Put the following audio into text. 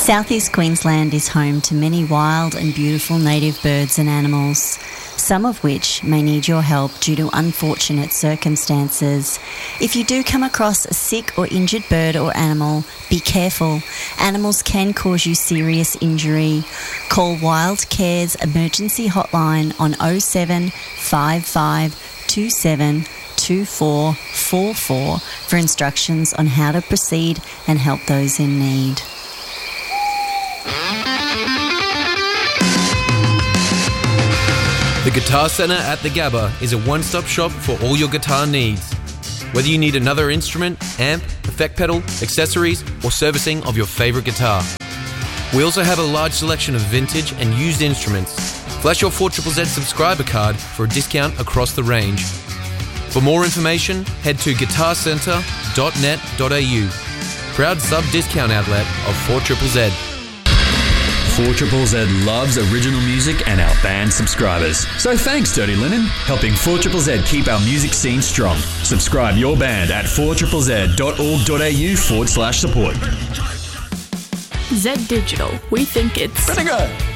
Southeast Queensland is home to many wild and beautiful native birds and animals, some of which may need your help due to unfortunate circumstances. If you do come across a sick or injured bird or animal, be careful. Animals can cause you serious injury. Call Wild Care's emergency hotline on 07 55 27 2444 for instructions on how to proceed and help those in need. The Guitar Centre at the Gabba is a one-stop shop for all your guitar needs. Whether you need another instrument, amp, effect pedal, accessories, or servicing of your favourite guitar. We also have a large selection of vintage and used instruments. Flash your 4ZZZ subscriber card for a discount across the range. For more information, head to guitarcentre.net.au. Proud sub-discount outlet of 4ZZZ. 4ZZZ loves original music and our band subscribers. So thanks, Dirty Linen, helping 4ZZZ keep our music scene strong. Subscribe your band at 4ZZZ.org.au/support. Z Digital. We think it's... Pretty good.